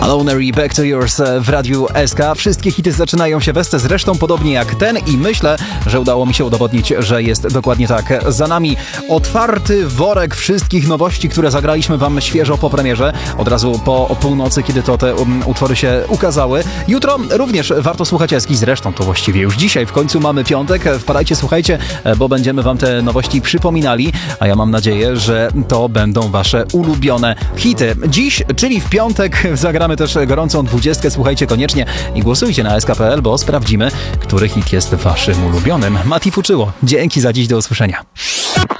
Alone i Back to Yours w Radiu SK. Wszystkie hity zaczynają się we zresztą podobnie jak ten i myślę, że udało mi się udowodnić, że jest dokładnie tak. Za nami otwarty worek wszystkich nowości, które zagraliśmy wam świeżo po premierze, od razu po północy, kiedy to te utwory się ukazały. Jutro również warto słuchać Eski, zresztą to właściwie już dzisiaj, w końcu mamy piątek. Wpadajcie, słuchajcie, bo będziemy wam te nowości przypominali, a ja mam nadzieję, że to będą wasze ulubione hity. Dziś, czyli w piątek, zagramy też gorącą 20. Słuchajcie koniecznie i głosujcie na sk.pl, bo sprawdzimy, który hit jest waszym ulubionym. Mati Fuczyło, dzięki za dziś, do usłyszenia.